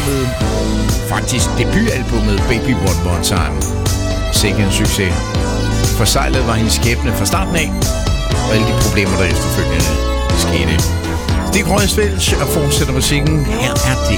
albumet, faktisk debutalbumet Baby One More Time. Sikke en succes. Forsejlet var hendes skæbne fra starten af, og alle de problemer, der efterfølgende skete. Stig Røgsfeldt og fortsætter musikken. Her er det